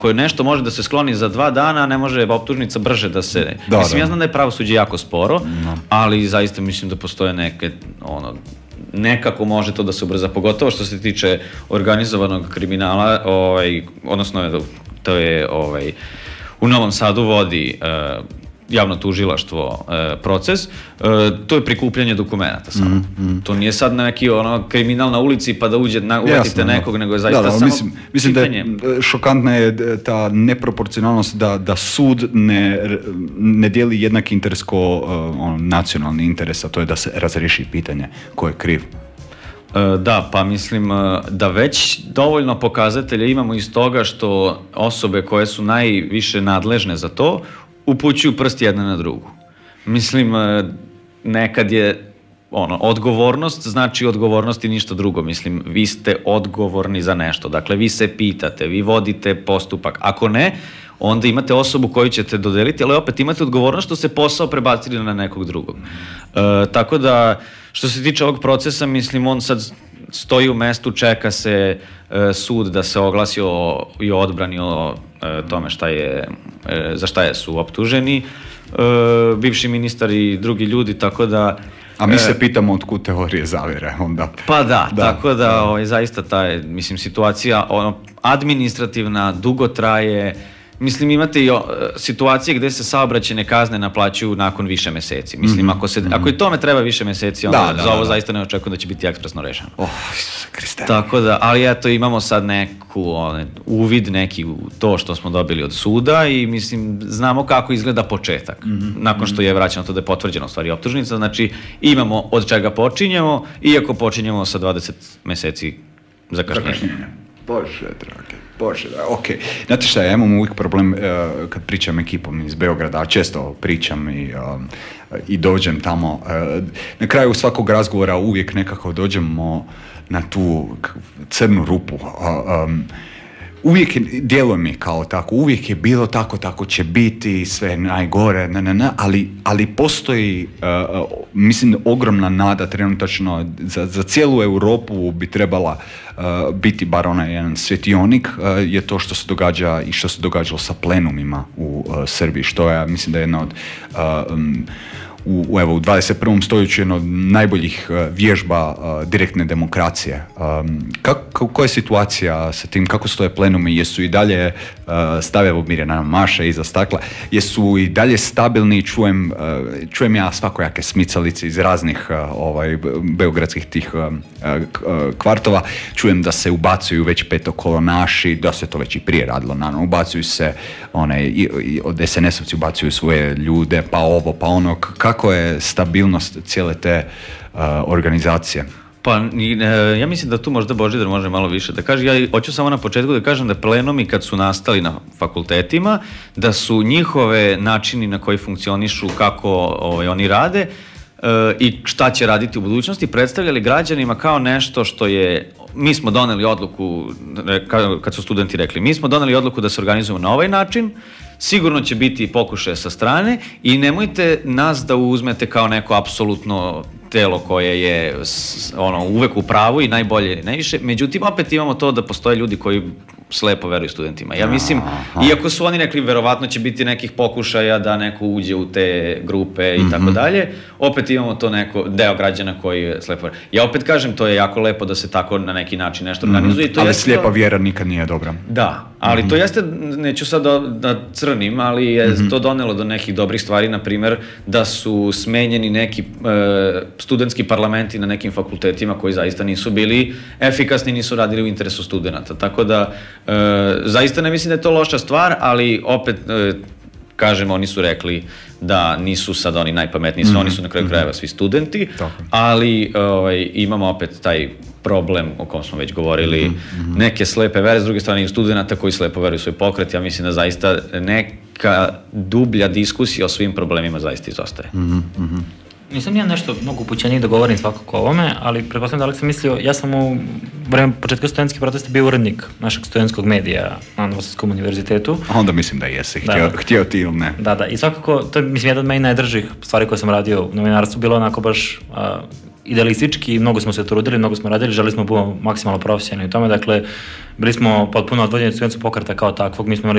Ako nešto može da se skloni za 2 dana, ne može optužnica brže da se... Ja znam da je pravosuđe jako sporo, ali zaista mislim da postoje neke, nekako može to da se ubrza, pogotovo što se tiče organizovanog kriminala, odnosno to je u Novom Sadu vodi javno tužilaštvo proces, to je prikupljanje dokumenta samo. To nije sad neki kriminal na ulici pa da uvetite nekog, nego je zaista samo mislim da je šokantna je ta neproporcionalnost da sud ne dijeli jednak interes ko nacionalni interes, a to je da se razriješi pitanje ko je kriv. Da, pa mislim da već dovoljno pokazatelja imamo iz toga što osobe koje su najviše nadležne za to upućuju prst jedna na drugu. Mislim, nekad je odgovornost znači odgovornost i ništa drugo. Mislim, vi ste odgovorni za nešto. Dakle, vi se pitate, vi vodite postupak. Ako ne, onda imate osobu koju ćete dodeliti, ali opet imate odgovornost što se posao prebacili na nekog drugog. Tako da, što se tiče ovog procesa, mislim, on sad stoji u mestu, čeka se sud da se oglasi i odbrani o tome za šta su optuženi, bivši ministar i drugi ljudi, tako da... A mi se pitamo otkud teorije zavjere onda. Pa da, tako da zaista ta situacija administrativna, dugo traje. Mislim, imate i situacije gde se saobraćajne kazne naplaćuju nakon više meseci. Mislim, ako i tome treba više meseci, onda za ovo zaista ne očekujem da će biti ekspresno rešeno. Kriste. Tako da, ali eto, imamo sad uvid neki u to što smo dobili od suda i mislim, znamo kako izgleda početak. Nakon što je vraćeno to da je potvrđeno u stvari optužnica, znači imamo od čega počinjemo, iako počinjemo sa 20 meseci zakašnjenja. Bože, okej. Znate šta, ja imam uvijek problem kad pričam ekipom iz Beograda, a često pričam i dođem tamo. Na kraju svakog razgovora uvijek nekako dođemo na tu crnu rupu. Uvijek djeluje mi kao tako, uvijek je bilo tako, tako će biti, sve najgore, ali postoji, mislim, ogromna nada trenutačno, za cijelu Europu bi trebala biti bar onaj jedan svjetionik, je to što se događa i što se događalo sa plenumima u Srbiji, što je, mislim da je jedna od u 21. stoljeću jedna od najboljih vježba direktne demokracije. Koja je situacija sa tim? Kako stoje plenumi? Jesu i dalje, evo Mirjana maše iza stakla, jesu i dalje stabilni? Čujem ja svakojake smicalice iz raznih beogradskih tih kvartova. Čujem da se ubacuju već petokolonaši, da se to već i prije radilo, naravno. Ubacuju se, od SNS-ovci ubacuju svoje ljude, pa ovo, pa ono. Kako je stabilnost cijele te organizacije? Pa, ja mislim da tu možda Božidar može malo više da kaže. Ja hoću samo na početku da kažem da plenumi kad su nastali na fakultetima, da su njihove načini na koji funkcionišu, kako oni rade i šta će raditi u budućnosti, predstavljali građanima kao nešto što je... Mi smo doneli odluku, kad su studenti rekli, mi smo doneli odluku da se organizujemo na ovaj način, sigurno će biti pokušaje sa strane i nemojte nas da uzmete kao neko apsolutno telo koje je uvek u pravu i najbolje najviše. Međutim, opet imamo to da postoje ljudi koji slepo veruju studentima. Ja mislim, iako su oni rekli, verovatno će biti nekih pokušaja da neko uđe u te grupe i tako dalje, opet imamo to neko deo građana koji je slepo veruje. Ja opet kažem, to je jako lepo da se tako na neki način nešto organizuje. Ali slijepa vjera nikad nije dobra. Da, ali to jeste, neću sad da crnim, ali je to donelo do nekih dobrih stvari, na primer da su smenjeni neki studentski parlamenti na nekim fakultetima koji zaista nisu bili efikasni, nisu radili u interesu studenta. Tako da, zaista ne mislim da je to loša stvar, ali opet, kažem, oni su rekli da nisu sad oni najpametniji, oni su na kraju krajeva svi studenti, ali imamo opet taj problem o kom smo već govorili, neke slepe vere, s druge strane i studenta koji slepo veruju svoj pokret. Ja mislim da zaista neka dublja diskusija o svim problemima zaista izostaje. Nisam ja nešto mnogo upućeniji da govorim svakako o ovome, ali pretpostavljam da li sam mislio, ja sam u vreme početka studentskih protesta bio urednik našeg studentskog medija na Novosadskom univerzitetu. A onda mislim da jesi, htio ti ili ne. Da, i svakako, to je, mislim, jedan od meni najdržih stvari koje sam radio u novinarstvu, bilo onako baš idealistički, mnogo smo se trudili, mnogo smo radili, želi smo biti maksimalno profesionalni u tome, dakle, bili smo potpuno odvođeni od studentskog pokreta kao takvog, mi smo imali